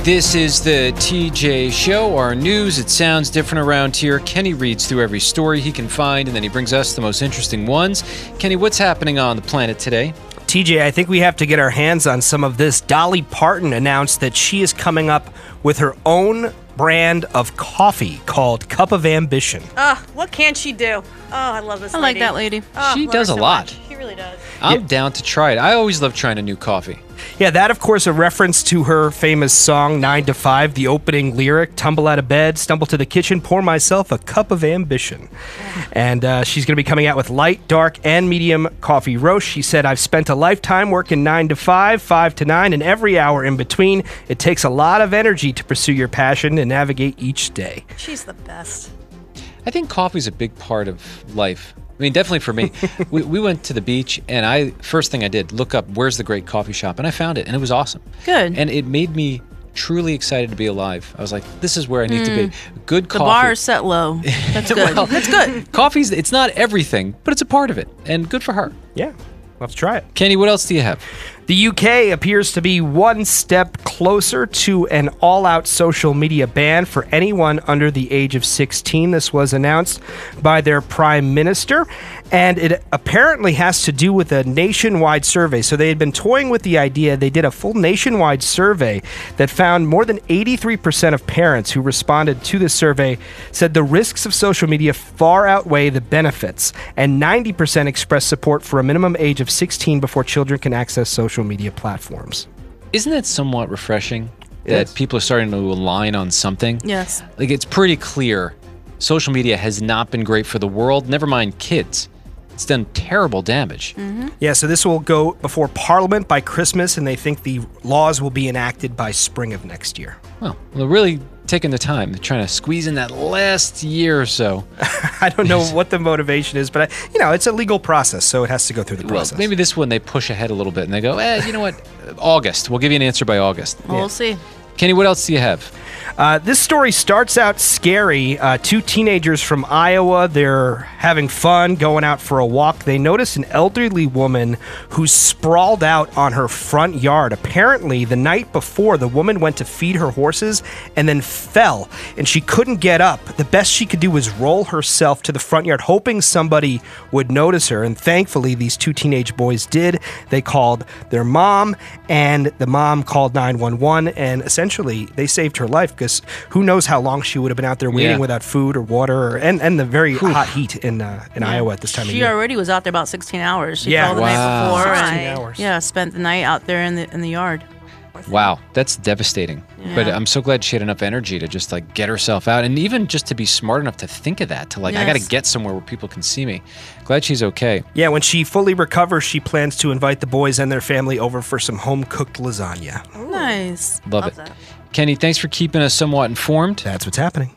This is the TJ Show, our news. It sounds different around here. Kenny reads through every story he can find, and then he brings us the most interesting ones. Kenny, what's happening on the planet today? TJ, I think we have to get our hands on some of this. Dolly Parton announced that she is coming up with her own brand of coffee called Cup of Ambition. What can she do? Oh, I love this I like that lady. She does a lot. She really does. I'm down to try it. I always love trying a new coffee. Yeah, that, of course, a reference to her famous song, 9 to 5, the opening lyric, tumble out of bed, stumble to the kitchen, pour myself a cup of ambition. And she's going to be coming out with light, dark, and medium coffee roast. She said, I've spent a lifetime working 9 to 5, 5 to 9, and every hour in between. It takes a lot of energy to pursue your passion and navigate each day. She's the best. I think coffee's a big part of life. I mean, definitely for me. we went to the beach, and first thing I did, look up where's the great coffee shop, and I found it, and it was awesome. Good. And it made me truly excited to be alive. I was like, this is where I need to be. Good coffee. The bar is set low. That's good. Well, That's good. Coffee's, it's not everything, but it's a part of it, and good for her. Yeah, let's try it. Kenny, what else do you have? The UK appears to be one step closer to an all-out social media ban for anyone under the age of 16. This was announced by their Prime Minister, and it apparently has to do with a nationwide survey. So they had been toying with the idea. They did a full nationwide survey that found more than 83% of parents who responded to this survey said the risks of social media far outweigh the benefits, and 90% expressed support for a minimum age of 16 before children can access social media platforms. Isn't that somewhat refreshing that people are starting to align on something? Yes. Like, it's pretty clear social media has not been great for the world, never mind kids. It's done terrible damage. Mm-hmm. Yeah, so this will go before Parliament by Christmas, and they think the laws will be enacted by spring of next year. Well, they're really taking the time. They're trying to squeeze in that last year or so. I don't know what the motivation is, but it's a legal process, so it has to go through the process. Well, maybe this one they push ahead a little bit and they go, you know what? August. We'll give you an answer by August. Well, we'll see. Kenny, what else do you have? This story starts out scary. Two teenagers from Iowa, they're having fun, going out for a walk. They notice an elderly woman who's sprawled out on her front yard. Apparently, the night before, the woman went to feed her horses and then fell, and she couldn't get up. The best she could do was roll herself to the front yard, hoping somebody would notice her, and thankfully, these two teenage boys did. They called their mom, and the mom called 911, and essentially, they saved her life, because who knows how long she would have been out there waiting without food or water, and the very hot heat in Iowa at this time of year. She already was out there about 16 hours. She Yeah. fell the night before. 16 and, hours. Yeah, spent the night out there in the yard. Wow, that's devastating. Yeah. But I'm so glad she had enough energy to just get herself out, and even just to be smart enough to think of that, to I got to get somewhere where people can see me. Glad she's okay. Yeah, when she fully recovers, she plans to invite the boys and their family over for some home-cooked lasagna. Nice. Love it. that. Kenny, thanks for keeping us somewhat informed. That's what's happening.